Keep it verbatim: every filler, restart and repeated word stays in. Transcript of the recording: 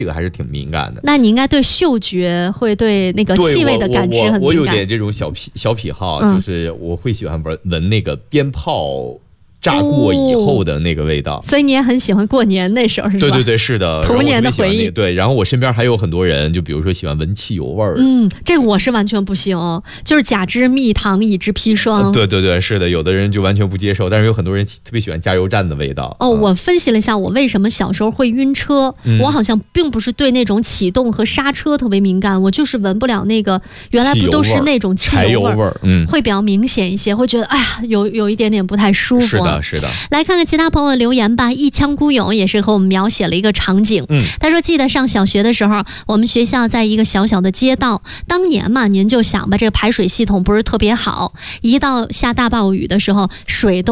这个还是挺敏感的。 那你应该对嗅觉会对那个气味的感知很敏感。 我, 我, 我有点这种小癖小癖好、嗯，就是我会喜欢闻闻那个鞭炮炸过以后的那个味道、哦、 所以你也很喜欢过年那时候是吧？ 对对对，是的， 童年的回忆、那个、 对。然后我身边还有很多人，就比如说喜欢闻汽油味儿， 嗯，这个我是完全不行，就是甲之蜜糖，乙之砒霜、 嗯、对对对，是的，有的人就完全不接受，但是有很多人特别喜欢加油站的味道。 哦、嗯，我分析了一下我为什么小时候会晕车、嗯、我好像并不是对那种启动和刹车特别敏感，我就是闻不了那个原来不都是那种汽油味儿， 嗯， 会比较明显一些，会觉得哎呀有有一点点不太舒服。 是的是的。 来看看其他朋友留言吧。一腔孤勇也是和我们描写了一个场景，嗯，他说记得上小学的时候，我们学校在一个小小的街道，当年嘛您就想吧，这个排水系统不是特别好，一到下大暴雨的时候水都